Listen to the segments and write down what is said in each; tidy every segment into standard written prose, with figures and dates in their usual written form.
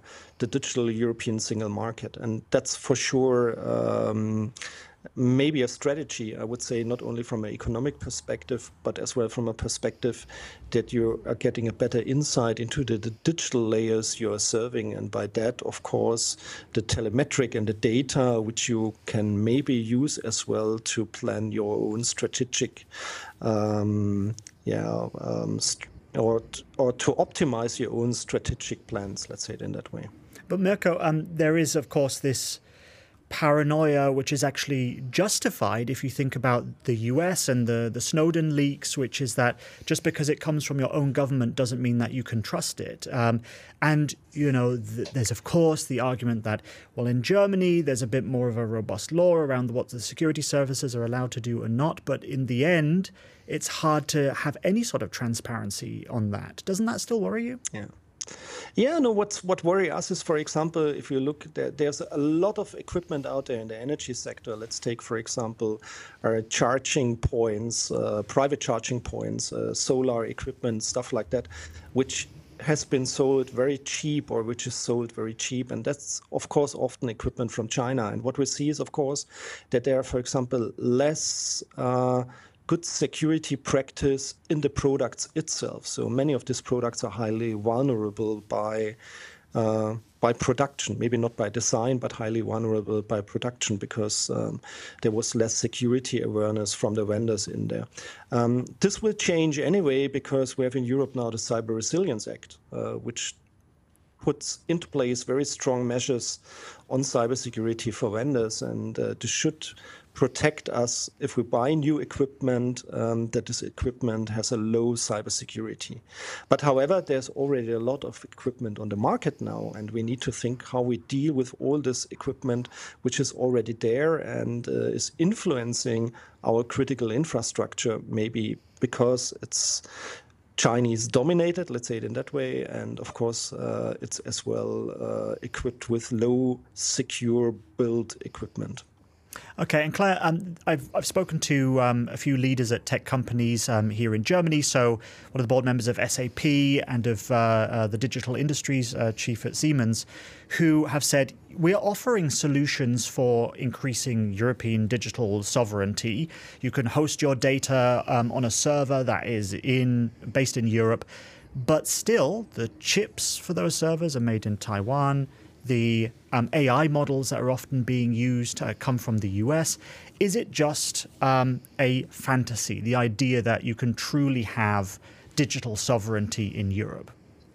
the digital European single market. And that's for sure maybe a strategy, I would say, not only from an economic perspective, but as well from a perspective that you are getting a better insight into the digital layers you are serving. And by that, of course, the telemetric and the data, which you can maybe use as well to plan your own strategic, or to optimize your own strategic plans, let's say it in that way. But Mirko, there is, of course, this paranoia, which is actually justified if you think about the US and the Snowden leaks, which is that just because it comes from your own government doesn't mean that you can trust it. And, you know, there's, of course, the argument that, well, in Germany, there's a bit more of a robust law around what the security services are allowed to do or not. But in the end, it's hard to have any sort of transparency on that. Doesn't that still worry you? Yeah, no, what worries us is, for example, if you look, there's a lot of equipment out there in the energy sector. Let's take, for example, charging points, private charging points, solar equipment, stuff like that, which has been sold very cheap, or which is sold very cheap. And that's, of course, often equipment from China. And what we see is, of course, that there are, for example, less good security practice in the products itself. So many of these products are highly vulnerable by production, maybe not by design, but highly vulnerable by production, because there was less security awareness from the vendors in there. This will change anyway, because we have in Europe now the Cyber Resilience Act, which puts into place very strong measures on cybersecurity for vendors, and this should protect us if we buy new equipment, that this equipment has a low cybersecurity. But however, there's already a lot of equipment on the market now, and we need to think how we deal with all this equipment which is already there and is influencing our critical infrastructure, maybe because it's Chinese dominated, let's say it in that way, and of course it's as well equipped with low secure built equipment. Okay, and Claire, I've spoken to a few leaders at tech companies here in Germany. So one of the board members of SAP and of the digital industries chief at Siemens, who have said, we are offering solutions for increasing European digital sovereignty. You can host your data on a server that is based in Europe, but still the chips for those servers are made in Taiwan. The AI models that are often being used come from the US. Is it just a fantasy, the idea that you can truly have digital sovereignty in Europe?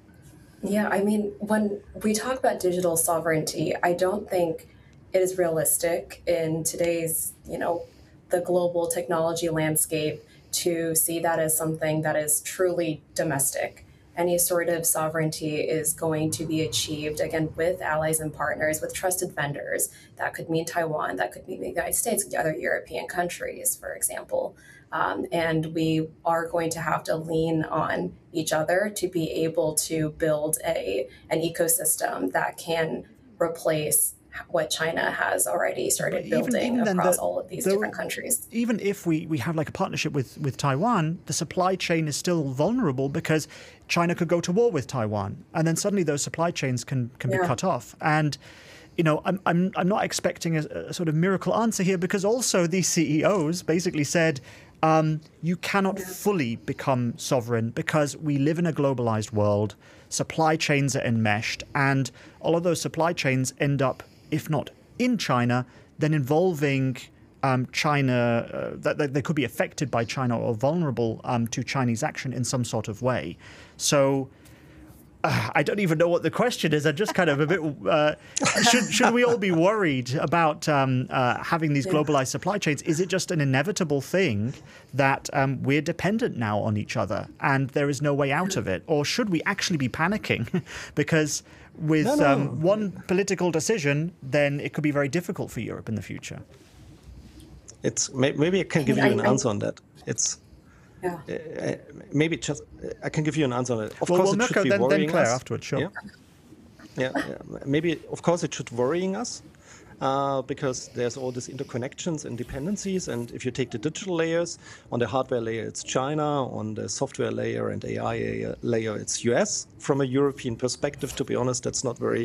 Yeah, I mean, when we talk about digital sovereignty, I don't think it is realistic in today's, the global technology landscape to see that as something that is truly domestic. Any sort of sovereignty is going to be achieved, again, with allies and partners, with trusted vendors. That could mean Taiwan, that could mean the United States, other European countries, for example. And we are going to have to lean on each other to be able to build an ecosystem that can replace what China has already started building across all of these different countries. Even if we have like a partnership with Taiwan, the supply chain is still vulnerable because China could go to war with Taiwan, and then suddenly those supply chains can be cut off. And I'm not expecting a sort of miracle answer here, because also these CEOs basically said you cannot fully become sovereign because we live in a globalized world. Supply chains are enmeshed, and all of those supply chains end up, if not in China, then involving China, that they could be affected by China or vulnerable to Chinese action in some sort of way. So I don't even know what the question is. I'm just kind of a bit, should we all be worried about having these globalized supply chains? Is it just an inevitable thing that we're dependent now on each other and there is no way out of it? Or should we actually be panicking? Because with one political decision, then it could be very difficult for Europe in the future. Maybe I can give you an answer on that. Maybe just I can give you an answer on it. Of course, it should be worrying then Claire us. Afterwards, sure. Yeah. Maybe, of course, it should worrying us because there's all these interconnections and dependencies. And if you take the digital layers, on the hardware layer, it's China. On the software layer and AI layer, it's US. From a European perspective, to be honest, that's not very